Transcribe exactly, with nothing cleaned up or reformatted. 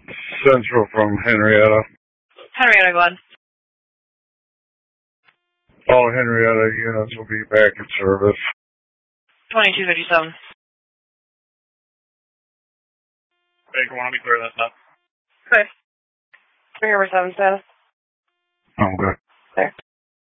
Central from Henrietta. Henrietta, go ahead. All Henrietta units will be back in service. twenty-two fifty-seven. Baker, want to be clear that's up. Okay. Three over seven status. I'm good. There.